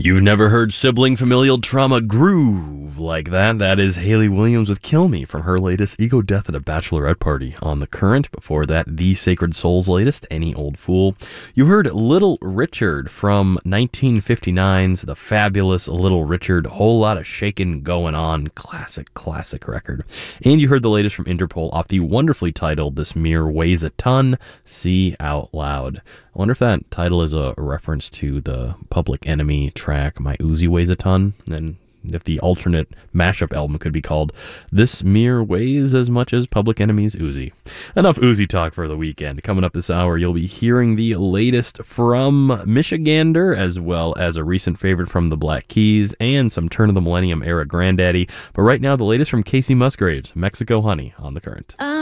You've never heard sibling familial trauma groove like that. That is Hayley Williams with Kill Me from her latest Ego Death at a Bachelorette Party on The Current. Before that, The Sacred Soul's latest, Any Old Fool. You heard Little Richard from 1959's The Fabulous Little Richard. Whole lot of shaking going on. Classic record. And you heard the latest from Interpol off the wonderfully titled This Mirror Weighs a Ton, See Out Loud. I wonder if that title is a reference to the Public Enemy track, My Uzi Weighs a Ton, and if the alternate mashup album could be called This Mirror Weighs as Much as Public Enemy's Uzi. Enough Uzi talk for the weekend. Coming up this hour, you'll be hearing the latest from Michigander, as well as a recent favorite from the Black Keys, and some turn of the millennium era granddaddy. But right now, the latest from Casey Musgraves, Mexico Honey, on The Current.